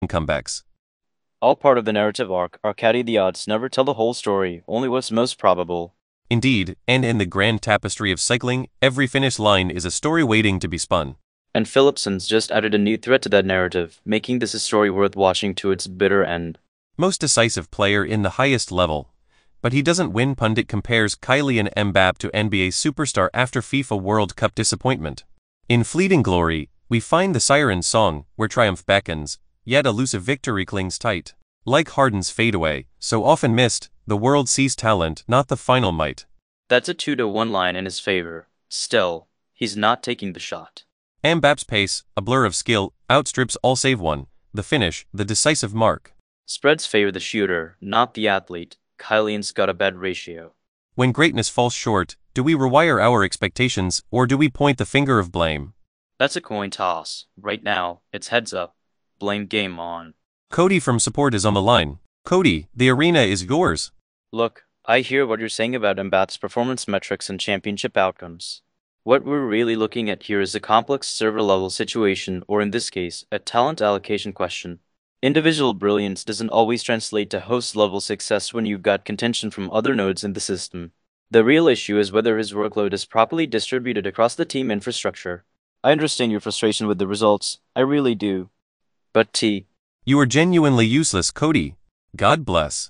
comebacks. All part of the narrative arc. Arcady the odds never tell the whole story, only what's most probable. Indeed, and in the grand tapestry of cycling, every finish line is a story waiting to be spun. And Philipson's just added a new thread to that narrative, making this a story worth watching to its bitter end. Most decisive player in the highest level. But he doesn't win. Pundit compares Kylian Mbappé to NBA superstar after FIFA World Cup disappointment. In fleeting glory, we find the siren song, where triumph beckons, yet elusive victory clings tight. Like Harden's fadeaway, so often missed, the world sees talent, not the final might. That's a 2-to-1 line in his favor. Still, he's not taking the shot. Mbappe's pace, a blur of skill, outstrips all save one, the finish, the decisive mark. Spreads favor the shooter, not the athlete. Kylian's got a bad ratio. When greatness falls short, do we rewire our expectations, or do we point the finger of blame? That's a coin toss. Right now, it's heads up. Blame game on. Cody from Support is on the line. Cody, the arena is yours. Look, I hear what you're saying about Mbappe's performance metrics and championship outcomes. What we're really looking at here is a complex server-level situation, or in this case, a talent allocation question. Individual brilliance doesn't always translate to host-level success when you've got contention from other nodes in the system. The real issue is whether his workload is properly distributed across the team infrastructure. I understand your frustration with the results, I really do. But You are genuinely useless, Cody. God bless.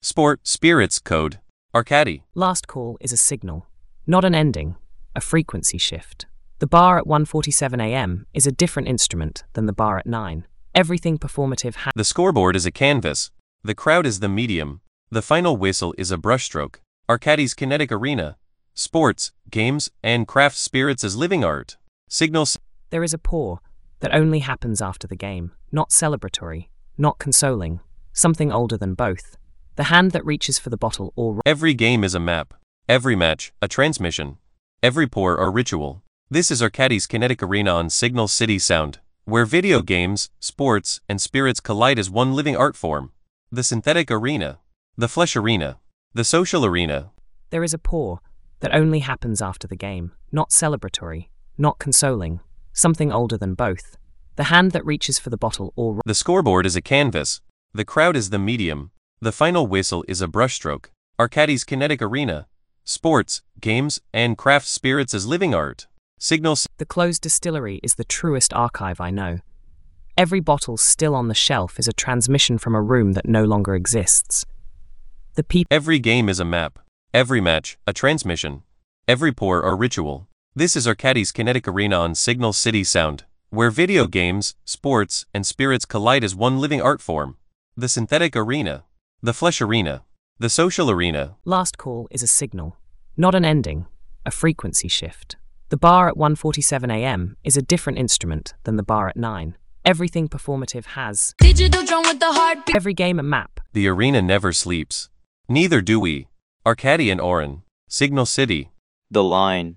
Spirits code. Arcady. Last call is a signal, not an ending, a frequency shift. The bar at 1:47 a.m. is a different instrument than the bar at 9. Everything performative The scoreboard is a canvas. The crowd is the medium. The final whistle is a brushstroke. Arcady's kinetic arena. Sports, games, and craft spirits as living art. Signals. There is a pour that only happens after the game, not celebratory, not consoling, something older than both. The hand that reaches for the bottle or Every game is a map. Every match, a transmission. Every pour, a ritual. This is Arcady's kinetic arena on Signal City Sound, where video games, sports, and spirits collide as one living art form. The synthetic arena. The flesh arena. The social arena. There is a pour that only happens after the game, not celebratory, not consoling, something older than both. The hand that reaches for the bottle or The scoreboard is a canvas. The crowd is the medium. The final whistle is a brushstroke. Arcady's kinetic arena. Sports, games, and craft spirits as living art. Signals. The closed distillery is the truest archive I know. Every bottle still on the shelf is a transmission from a room that no longer exists. The people. Every game is a map. Every match, a transmission. Every pour, a ritual. This is Arcady's kinetic arena on Signal City Sound, where video games, sports, and spirits collide as one living art form. The synthetic arena. The flesh arena. The social arena. Last call is a signal, not an ending, a frequency shift. The bar at 1:47 a.m. is a different instrument than the bar at 9. Everything performative has Digital drum with the heartbeat. every game a map. The arena never sleeps. Neither do we. Arcady and Oren. Signal City. The line.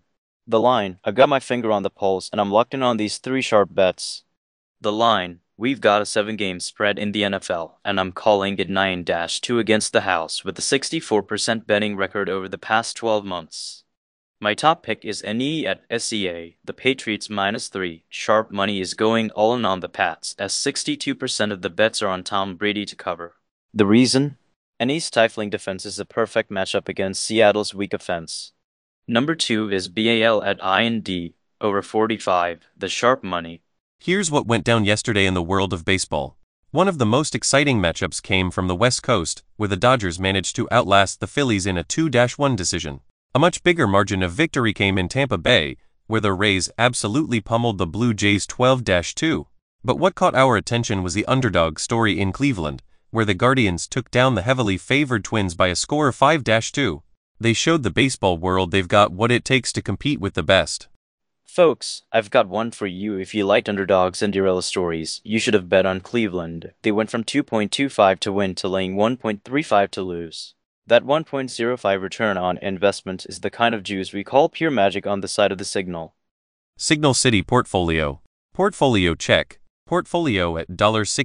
I've got my finger on the pulse, and I'm locked in on these 3 sharp bets. The line. We've got a 7-game spread in the NFL, and I'm calling it 9-2 against the house with a 64% betting record over the past 12 months. My top pick is NE at SEA, the Patriots -3. Sharp money is going all in on the Pats, as 62% of the bets are on Tom Brady to cover. The reason? NE's stifling defense is a perfect matchup against Seattle's weak offense. Number 2 is BAL at IND, over 45, the sharp money. Here's what went down yesterday in the world of baseball. One of the most exciting matchups came from the West Coast, where the Dodgers managed to outlast the Phillies in a 2-1 decision. A much bigger margin of victory came in Tampa Bay, where the Rays absolutely pummeled the Blue Jays 12-2. But what caught our attention was the underdog story in Cleveland, where the Guardians took down the heavily favored Twins by a score of 5-2. They showed the baseball world they've got what it takes to compete with the best. Folks, I've got one for you. If you liked underdog Cinderella stories, you should have bet on Cleveland. They went from 2.25 to win to laying 1.35 to lose. That 1.05 return on investment is the kind of juice we call pure magic on the side of the signal. Signal City Portfolio. Portfolio check. Portfolio at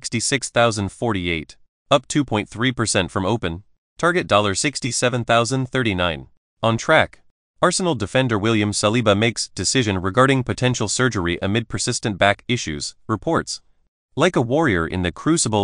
$66,048. Up 2.3% from open. Target $67,039. On track. Arsenal defender William Saliba makes decision regarding potential surgery amid persistent back issues, reports. Like a warrior in the crucible,